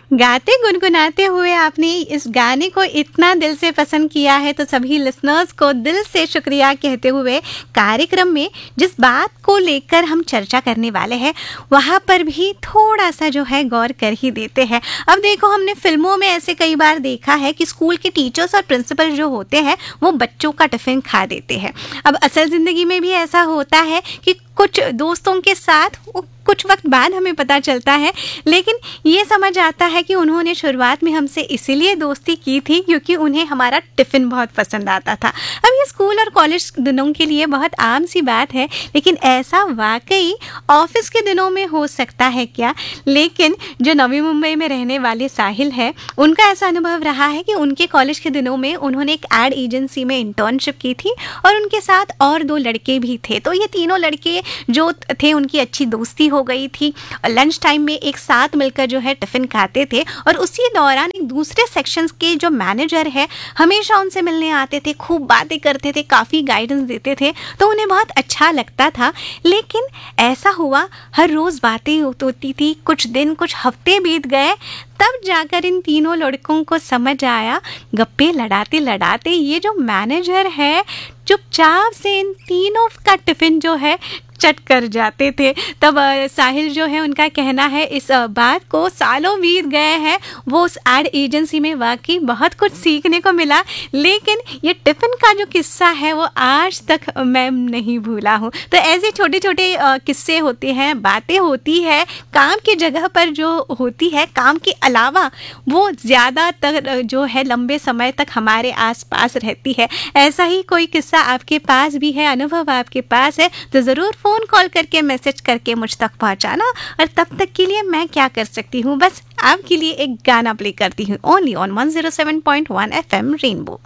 गाते गुनगुनाते हुए आपने इस गाने को इतना दिल से पसंद किया है, तो सभी लिसनर्स को दिल से शुक्रिया कहते हुए कार्यक्रम में जिस बात को लेकर हम चर्चा करने वाले हैं वहाँ पर भी थोड़ा सा जो है गौर कर ही देते हैं। अब देखो, हमने फिल्मों में ऐसे कई बार देखा है कि स्कूल के टीचर्स और प्रिंसिपल जो होते हैं वो बच्चों का टिफ़िन खा देते हैं। अब असल ज़िंदगी में भी ऐसा होता है कि कुछ दोस्तों के साथ कुछ वक्त बाद हमें पता चलता है, लेकिन ये समझ आता है कि उन्होंने शुरुआत में हमसे इसीलिए दोस्ती की थी क्योंकि उन्हें हमारा टिफ़िन बहुत पसंद आता था। अब ये स्कूल और कॉलेज दिनों के लिए बहुत आम सी बात है, लेकिन ऐसा वाकई ऑफिस के दिनों में हो सकता है क्या? लेकिन जो नवी मुंबई में रहने वाले साहिल है, उनका ऐसा अनुभव रहा है कि उनके कॉलेज के दिनों में उन्होंने एक एड एजेंसी में इंटर्नशिप की थी और उनके साथ और 2 लड़के भी थे। तो ये तीनों लड़के जो थे उनकी अच्छी दोस्ती हो गई थी। लंच टाइम में एक साथ मिलकर जो है टिफ़िन खाते थे और उसी दौरान एक दूसरे सेक्शंस के जो मैनेजर है हमेशा उनसे मिलने आते थे, खूब बातें करते थे, काफ़ी गाइडेंस देते थे, तो उन्हें बहुत अच्छा लगता था। लेकिन ऐसा हुआ, हर रोज़ बातें होती थी, कुछ दिन कुछ हफ्ते बीत गए, तब जाकर इन तीनों लड़कों को समझ आया, गप्पे लड़ाते लड़ाते ये जो मैनेजर है चुपचाप से इन तीनों का टिफ़िन जो है चट कर जाते थे। तब साहिल जो है, उनका कहना है इस बात को सालों बीत गए हैं, वो उस एड एजेंसी में वाकई बहुत कुछ सीखने को मिला, लेकिन ये टिफ़िन का जो किस्सा है वो आज तक मैं नहीं भूला हूँ। तो ऐसे छोटे छोटे किस्से होते हैं, बातें होती है काम की जगह पर जो होती है, काम के अलावा वो ज़्यादातर जो है लंबे समय तक हमारे आसपास रहती है। ऐसा ही कोई किस्सा आपके पास भी है, अनुभव आपके पास है, तो ज़रूर फ़ोन कॉल करके मैसेज करके मुझ तक पहुंचाना। और तब तक के लिए मैं क्या कर सकती हूँ, बस आपके लिए एक गाना प्ले करती हूँ, ओनली ऑन 107.1 FM रेनबो।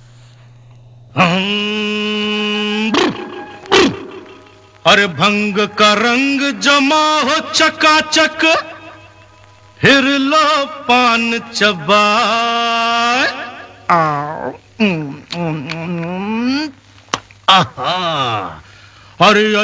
अरे भंग का रंग जमा हो चकाचक, फिर लो पान चबाए। आहा, अरे